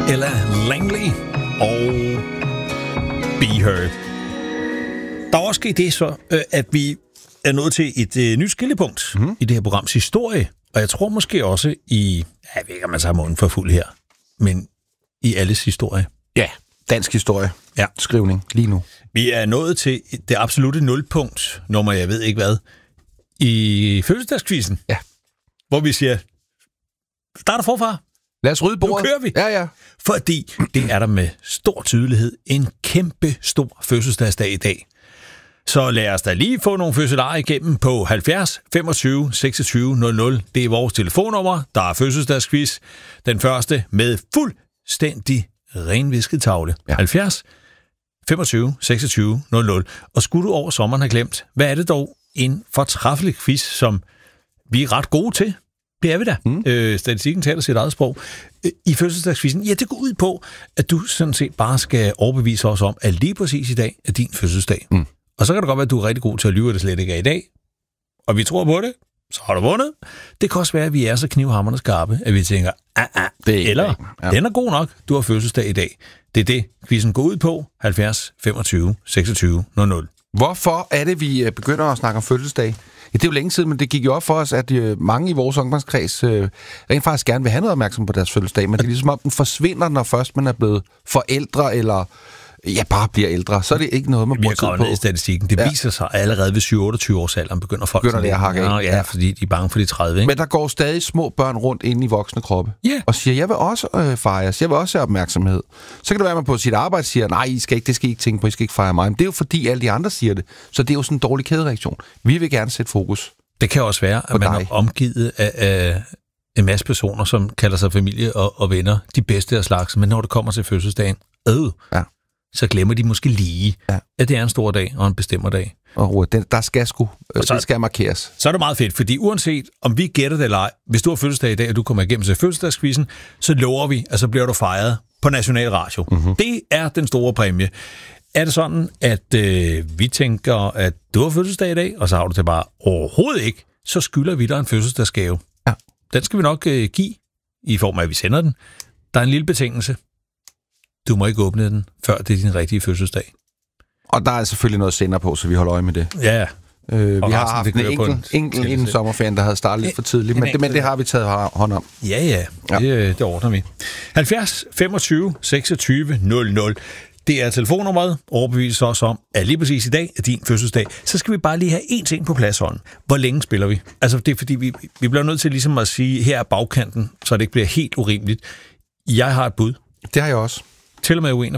Ella Langley og Be Heard. Der er også sket det så, at vi er nået til et nyt skillepunkt i det her programs historie, og jeg tror måske også i, jeg ved ikke, om man tager munden for fuld her, men i alles historie. Ja, dansk historie. Ja. Skrivning lige nu. Vi er nået til det absolutte nulpunkt, nummer jeg ved ikke hvad, i fødselsdagskvisten. Ja. Hvor vi siger, starter forfra. Lad os rydde bordet. Nu kører vi. Ja. Fordi det er der med stor tydelighed en kæmpe stor fødselsdagsdag i dag. Så lad os da lige få nogle fødselarer igennem på 70 25 26 00. Det er vores telefonnummer. Der er fødselsdagsquiz. Den første med fuldstændig renvisket tavle. Ja. 70 25 26 00. Og skulle du over sommeren have glemt, hvad er det dog en fortræffelig quiz, som vi er ret gode til? Det er vi da. Statistikken taler sit eget sprog. I fødselsdagsquizzen, ja, det går ud på, at du sådan set bare skal overbevise os om, at lige præcis i dag er din fødselsdag. Og så kan det godt være, at du er rigtig god til at lyve, at det slet ikke er i dag. Og vi tror på det, så har du vundet. Det kan også være, at vi er så knivhamrende skarpe, at vi tænker, det eller den er god nok, du har fødselsdag i dag. Det er det, quizzen går ud på. 70 25 26 00. Hvorfor er det, vi begynder at snakke om fødselsdag? Ja, det er jo længe siden, men det gik jo op for os, at mange i vores omgangskreds rent faktisk gerne vil have noget opmærksomhed på deres fødselsdag, men det er ligesom om, den forsvinder, når først man er blevet forældre, eller bare bliver ældre. Så er det ikke noget, man bruger tid på. Vi har ned i statistikken. Det viser sig allerede ved 7-28 års alderen begynder folk det at hakke af. Ja, fordi de er bange for de 30. Ikke? Men der går stadig små børn rundt inde i voksne kroppe. Og siger, jeg vil også fejres. Jeg vil også have opmærksomhed. Så kan det være, at man på sit arbejde siger, nej, det skal I ikke tænke på, I skal ikke fejre mig. Men det er jo fordi, alle de andre siger det. Så det er jo sådan en dårlig kædereaktion. Vi vil gerne sætte fokus. Det kan også være, at man er omgivet af en masse personer, som kalder sig familie og venner, de bedste af slags. Men når det kommer til fødselsdagen, så glemmer de måske lige, at det er en stor dag og en bestemmerdag. Og der skal det skal markeres. Så er det meget fedt, fordi uanset om vi gætter det eller ej, hvis du har fødselsdag i dag, og du kommer igennem til fødselsdagskvisten, så lover vi, at så bliver du fejret på National Radio. Det er den store præmie. Er det sådan, at vi tænker, at du har fødselsdag i dag, og så har du det bare overhovedet ikke, så skylder vi dig en fødselsdagsgave. Ja. Den skal vi nok give, i form af, at vi sender den. Der er en lille betingelse. Du må ikke åbne den, før det er din rigtige fødselsdag. Og der er selvfølgelig noget sender på, så vi holder øje med det. Ja. Vi har haft en enkelt inden sommerferien, der havde startet lidt for tidligt, men det har vi taget hånd om. Ja. Det ordner vi. 70 25 26 00. Det er telefonnummeret. Overbeviser os om, at lige præcis i dag er din fødselsdag. Så skal vi bare lige have én ting på plads, hånden. Hvor længe spiller vi? Altså, det er fordi, vi bliver nødt til ligesom at sige, her er bagkanten, så det ikke bliver helt urimeligt. Jeg har et bud. Det har jeg også. Til og med